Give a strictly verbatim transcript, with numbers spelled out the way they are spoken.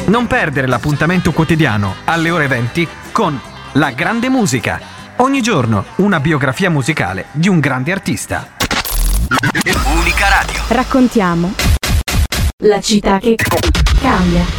Non perdere l'appuntamento quotidiano alle ore venti con La Grande Musica. Ogni giorno una biografia musicale di un grande artista. Unica Radio. Raccontiamo la città che cambia.